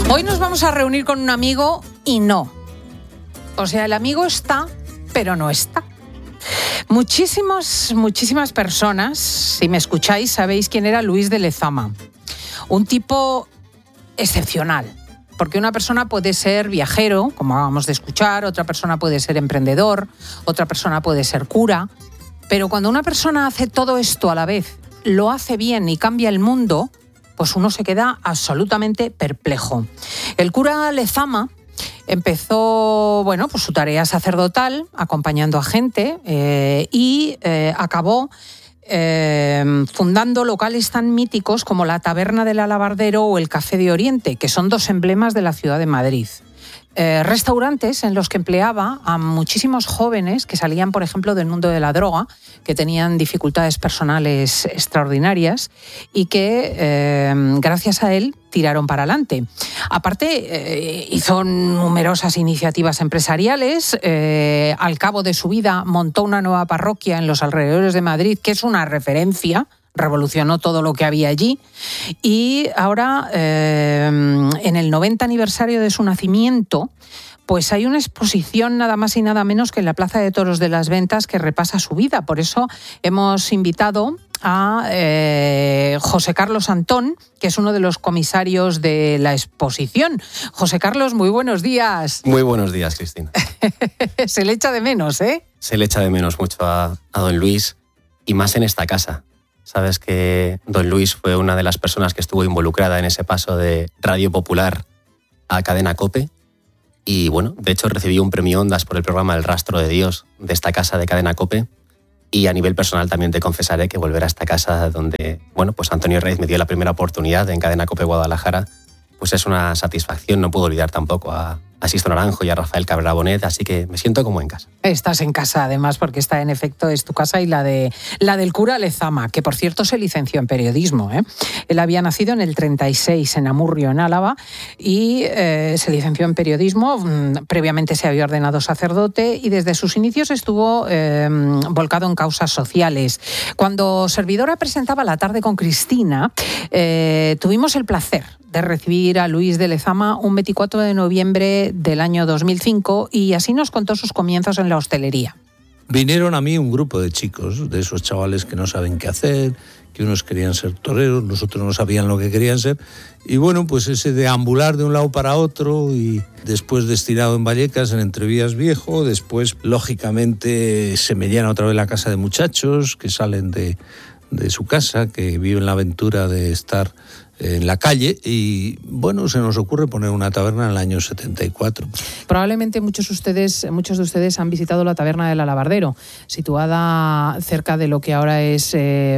Hoy nos vamos a reunir con un amigo y no. O sea, el amigo está, pero no está. Muchísimas personas, si me escucháis, sabéis quién era Luis de Lezama. Un tipo excepcional. Porque una persona puede ser viajero, como acabamos de escuchar, otra persona puede ser emprendedor, otra persona puede ser cura. Pero cuando una persona hace todo esto a la vez, lo hace bien y cambia el mundo, pues uno se queda absolutamente perplejo. El cura Lezama empezó, pues su tarea sacerdotal, acompañando a gente, y acabó fundando locales tan míticos como la Taberna del Alabardero o el Café de Oriente, que son dos emblemas de la ciudad de Madrid. Restaurantes en los que empleaba a muchísimos jóvenes que salían, por ejemplo, del mundo de la droga, que tenían dificultades personales extraordinarias y que, gracias a él, tiraron para adelante. Aparte, hizo numerosas iniciativas empresariales. Al cabo de su vida montó una nueva parroquia en los alrededores de Madrid, que es una referencia. Revolucionó todo lo que había allí y ahora, en el 90 aniversario de su nacimiento, pues hay una exposición nada más y nada menos que en la Plaza de Toros de las Ventas que repasa su vida. Por eso hemos invitado a José Carlos Antón, que es uno de los comisarios de la exposición. José Carlos, muy buenos días. Muy buenos días, Cristina. Se le echa de menos, ¿eh? Se le echa de menos mucho a don Luis, y más en esta casa. Sabes que don Luis fue una de las personas que estuvo involucrada en ese paso de Radio Popular a Cadena COPE. Y de hecho recibió un premio Ondas por el programa El Rastro de Dios de esta casa de Cadena COPE. Y a nivel personal también te confesaré que volver a esta casa donde, pues Antonio Reyes me dio la primera oportunidad en Cadena COPE Guadalajara, pues es una satisfacción. No puedo olvidar tampoco a Sisto Naranjo y a Rafael Cabrera Bonet, así que me siento como en casa. Estás en casa, además, porque esta, en efecto, es tu casa y la del cura Lezama, que, por cierto, se licenció en periodismo, ¿eh? Él había nacido en el 36 en Amurrio, en Álava, y se licenció en periodismo. Previamente se había ordenado sacerdote y desde sus inicios estuvo volcado en causas sociales. Cuando Servidora presentaba La tarde con Cristina, tuvimos el placer de recibir a Luis de Lezama un 24 de noviembre del año 2005 y así nos contó sus comienzos en la hostelería. Vinieron a mí un grupo de chicos, de esos chavales que no saben qué hacer, que unos querían ser toreros, los otros no sabían lo que querían ser, y pues ese deambular de un lado para otro, y después destinado en Vallecas, en Entrevías Viejo, después, lógicamente, se me llena otra vez la casa de muchachos que salen de su casa, que viven la aventura de estar en la calle, y se nos ocurre poner una taberna en el año 74. Probablemente muchos de ustedes han visitado la Taberna del Alabardero, situada cerca de lo que ahora es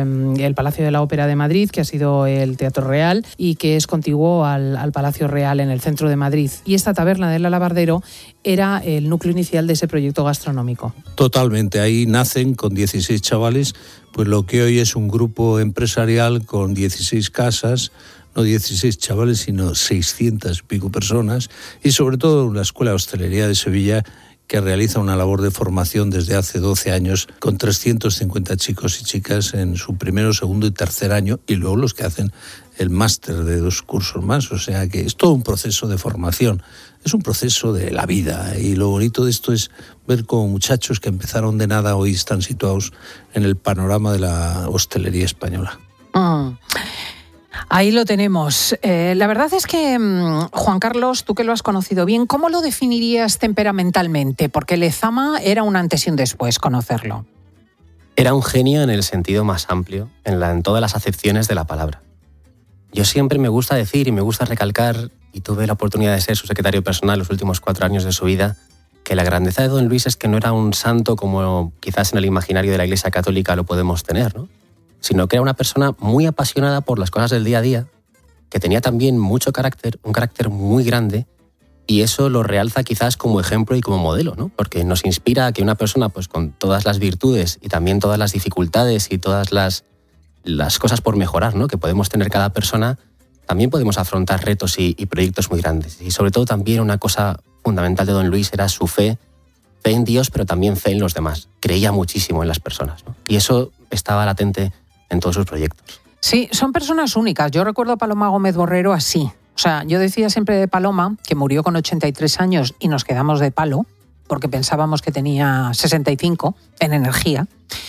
el Palacio de la Ópera de Madrid, que ha sido el Teatro Real y que es contiguo al Palacio Real en el centro de Madrid. Y esta Taberna del Alabardero era el núcleo inicial de ese proyecto gastronómico. Totalmente, ahí nacen con 16 chavales, pues lo que hoy es un grupo empresarial con 16 casas, no 16 chavales, sino 600 y pico personas, y sobre todo la Escuela de Hostelería de Sevilla, que realiza una labor de formación desde hace 12 años con 350 chicos y chicas en su primero, segundo y tercer año, y luego los que hacen el máster de 2 cursos más. O sea que es todo un proceso de formación, es un proceso de la vida, y lo bonito de esto es ver cómo muchachos que empezaron de nada hoy están situados en el panorama de la hostelería española. Ahí lo tenemos. La verdad es que, Juan Carlos, tú que lo has conocido bien, ¿cómo lo definirías temperamentalmente? Porque Lezama era un antes y un después, conocerlo. Era un genio en el sentido más amplio, en todas las acepciones de la palabra. Yo siempre me gusta decir y me gusta recalcar, y tuve la oportunidad de ser su secretario personal los últimos 4 años de su vida, que la grandeza de don Luis es que no era un santo como quizás en el imaginario de la Iglesia Católica lo podemos tener, ¿no? Sino que era una persona muy apasionada por las cosas del día a día, que tenía también mucho carácter, un carácter muy grande, y eso lo realza quizás como ejemplo y como modelo, ¿no? Porque nos inspira a que una persona, pues con todas las virtudes y también todas las dificultades y todas las cosas por mejorar, ¿no?, que podemos tener cada persona, también podemos afrontar retos y proyectos muy grandes. Y sobre todo también una cosa fundamental de don Luis era su fe en Dios, pero también fe en los demás. Creía muchísimo en las personas, ¿no? Y eso estaba latente en todos sus proyectos. Sí, son personas únicas. Yo recuerdo a Paloma Gómez Borrero así. O sea, yo decía siempre de Paloma, que murió con 83 años y nos quedamos de palo, porque pensábamos que tenía 65 en energía,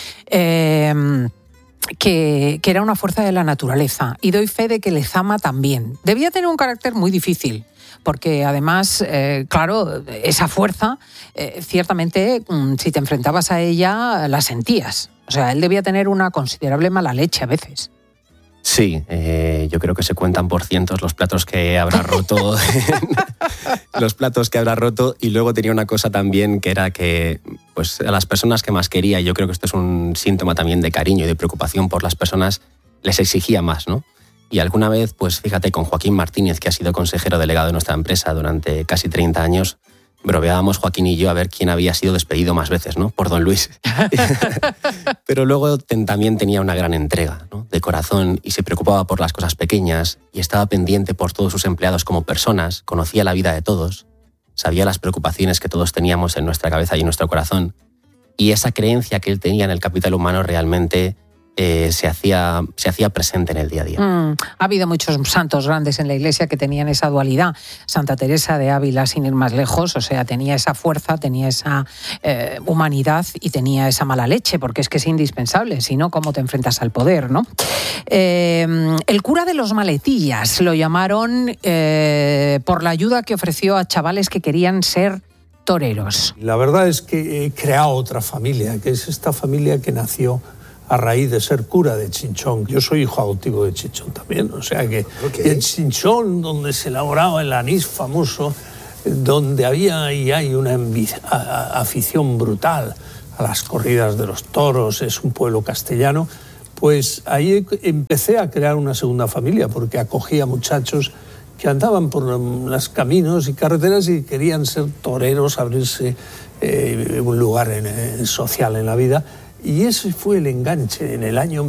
que era una fuerza de la naturaleza. Y doy fe de que Lezama también. Debía tener un carácter muy difícil, porque además, claro, esa fuerza, ciertamente, si te enfrentabas a ella, la sentías. O sea, él debía tener una considerable mala leche a veces. Sí, yo creo que se cuentan por cientos los platos que habrá roto. Los platos que habrá roto. Y luego tenía una cosa también, que era que pues, a las personas que más quería, y yo creo que esto es un síntoma también de cariño y de preocupación por las personas, les exigía más, ¿no? Y alguna vez, pues fíjate, con Joaquín Martínez, que ha sido consejero delegado de nuestra empresa durante casi 30 años, bromeábamos Joaquín y yo a ver quién había sido despedido más veces, ¿no? Por don Luis. Pero luego también tenía una gran entrega, ¿no? De corazón, y se preocupaba por las cosas pequeñas y estaba pendiente por todos sus empleados como personas, conocía la vida de todos, sabía las preocupaciones que todos teníamos en nuestra cabeza y en nuestro corazón, y esa creencia que él tenía en el capital humano realmente se hacía presente en el día a día. Ha habido muchos santos grandes en la Iglesia que tenían esa dualidad. Santa Teresa de Ávila, sin ir más lejos, o sea, tenía esa fuerza, tenía esa humanidad y tenía esa mala leche, porque es que es indispensable, si no, ¿cómo te enfrentas al poder, no? El cura de los Maletillas lo llamaron por la ayuda que ofreció a chavales que querían ser toreros. La verdad es que he creado otra familia, que es esta familia que nació a raíz de ser cura de Chinchón. Yo soy hijo adoptivo de Chinchón también, o sea que en Chinchón, donde se elaboraba el anís famoso, donde había y hay una afición brutal a las corridas de los toros, es un pueblo castellano, pues ahí empecé a crear una segunda familia, porque acogía muchachos que andaban por los caminos y carreteras y querían ser toreros, abrirse un lugar social en la vida. Y ese fue el enganche en el año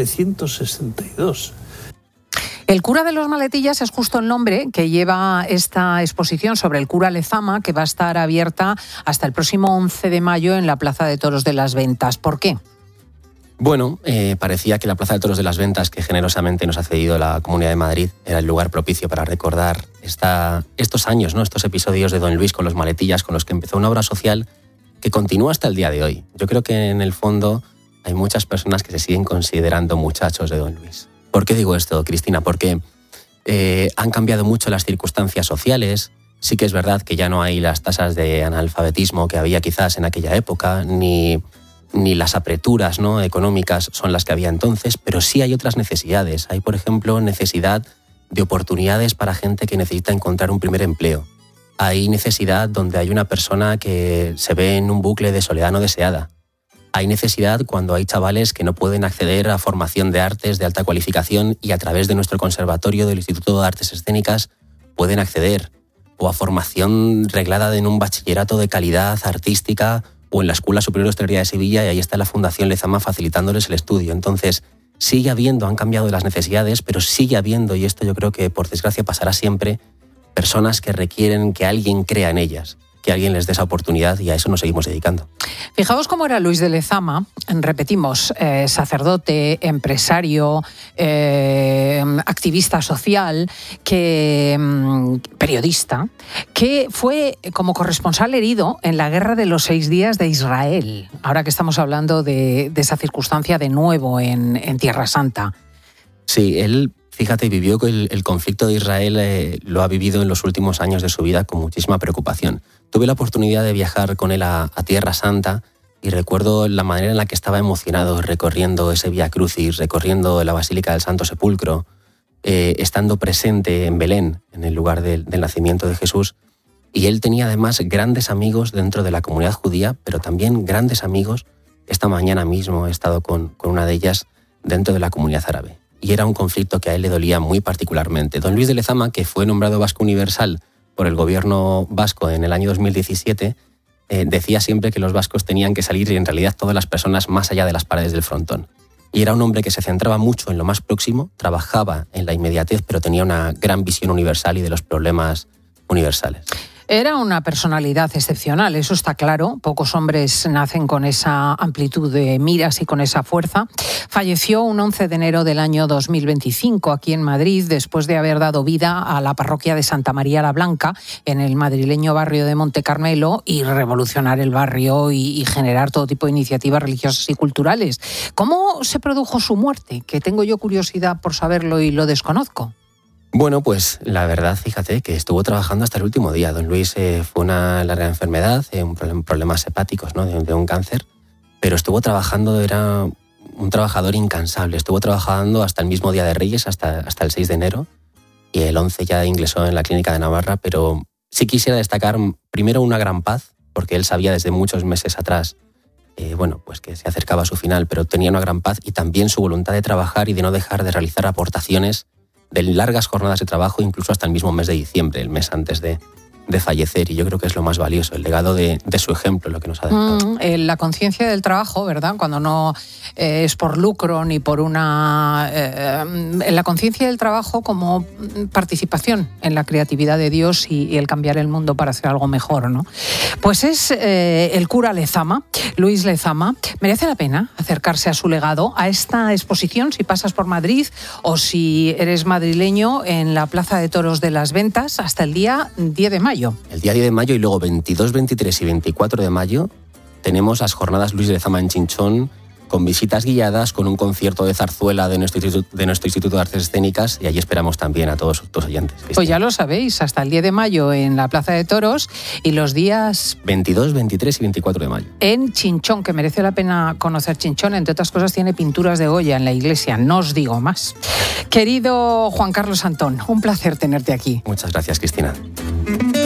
1962. El cura de los Maletillas es justo el nombre que lleva esta exposición sobre el cura Lezama, que va a estar abierta hasta el próximo 11 de mayo en la Plaza de Toros de las Ventas. ¿Por qué? Bueno, parecía que la Plaza de Toros de las Ventas, que generosamente nos ha cedido la Comunidad de Madrid, era el lugar propicio para recordar estos años, ¿no? Estos episodios de don Luis con los Maletillas, con los que empezó una obra social que continúa hasta el día de hoy. Yo creo que en el fondo hay muchas personas que se siguen considerando muchachos de don Luis. ¿Por qué digo esto, Cristina? Porque han cambiado mucho las circunstancias sociales. Sí que es verdad que ya no hay las tasas de analfabetismo que había quizás en aquella época, ni las apreturas, ¿no?, económicas son las que había entonces, pero sí hay otras necesidades. Hay, por ejemplo, necesidad de oportunidades para gente que necesita encontrar un primer empleo. Hay necesidad donde hay una persona que se ve en un bucle de soledad no deseada. Hay necesidad cuando hay chavales que no pueden acceder a formación de artes de alta cualificación y a través de nuestro conservatorio del Instituto de Artes Escénicas pueden acceder, o a formación reglada en un bachillerato de calidad artística o en la Escuela Superior de Hostelería de Sevilla, y ahí está la Fundación Lezama facilitándoles el estudio. Entonces, sigue habiendo, han cambiado las necesidades, pero sigue habiendo, y esto yo creo que por desgracia pasará siempre, personas que requieren que alguien crea en ellas, que alguien les dé esa oportunidad, y a eso nos seguimos dedicando. Fijaos cómo era Luis de Lezama, repetimos, sacerdote, empresario, activista social, periodista, que fue como corresponsal herido en la Guerra de los 6 días de Israel, ahora que estamos hablando de esa circunstancia de nuevo en Tierra Santa. Sí, él, fíjate, vivió el conflicto de Israel, lo ha vivido en los últimos años de su vida con muchísima preocupación. Tuve la oportunidad de viajar con él a Tierra Santa y recuerdo la manera en la que estaba emocionado recorriendo ese Vía Crucis, recorriendo la Basílica del Santo Sepulcro, estando presente en Belén, en el lugar del nacimiento de Jesús. Y él tenía además grandes amigos dentro de la comunidad judía, pero también grandes amigos. Esta mañana mismo he estado con una de ellas dentro de la comunidad árabe. Y era un conflicto que a él le dolía muy particularmente. Don Luis de Lezama, que fue nombrado Vasco Universal por el gobierno vasco en el año 2017, decía siempre que los vascos tenían que salir, y en realidad todas las personas, más allá de las paredes del frontón. Y era un hombre que se centraba mucho en lo más próximo, trabajaba en la inmediatez, pero tenía una gran visión universal y de los problemas universales. Era una personalidad excepcional, eso está claro. Pocos hombres nacen con esa amplitud de miras y con esa fuerza. Falleció un 11 de enero del año 2025 aquí en Madrid, después de haber dado vida a la parroquia de Santa María la Blanca, en el madrileño barrio de Monte Carmelo, y revolucionar el barrio y generar todo tipo de iniciativas religiosas y culturales. ¿Cómo se produjo su muerte? Que tengo yo curiosidad por saberlo y lo desconozco. Bueno, pues la verdad, fíjate que estuvo trabajando hasta el último día. Don Luis fue una larga enfermedad, problemas hepáticos, ¿no? de un cáncer, pero estuvo trabajando, era un trabajador incansable. Estuvo trabajando hasta el mismo día de Reyes, hasta el 6 de enero, y el 11 ya ingresó en la clínica de Navarra, pero sí quisiera destacar primero una gran paz, porque él sabía desde muchos meses atrás pues que se acercaba a su final, pero tenía una gran paz, y también su voluntad de trabajar y de no dejar de realizar aportaciones de largas jornadas de trabajo, incluso hasta el mismo mes de diciembre, el mes antes de fallecer, y yo creo que es lo más valioso, el legado de su ejemplo, lo que nos ha dejado. La conciencia del trabajo, ¿verdad? Cuando no es por lucro ni por una... la conciencia del trabajo como participación en la creatividad de Dios y el cambiar el mundo para hacer algo mejor, ¿no? Pues es el cura Lezama, Luis Lezama. Merece la pena acercarse a su legado, a esta exposición, si pasas por Madrid o si eres madrileño, en la Plaza de Toros de las Ventas, hasta el día 10 de mayo. El día 10 de mayo, y luego 22, 23 y 24 de mayo tenemos las jornadas Luis Lezama en Chinchón, con visitas guiadas, con un concierto de zarzuela de nuestro Instituto de Artes Escénicas, y allí esperamos también a todos tus oyentes. Cristina. Pues ya lo sabéis, hasta el 10 de mayo en la Plaza de Toros, y los días 22, 23 y 24 de mayo. En Chinchón, que merece la pena conocer Chinchón. Entre otras cosas, tiene pinturas de Goya en la iglesia, no os digo más. Querido Juan Carlos Antón, un placer tenerte aquí. Muchas gracias, Cristina.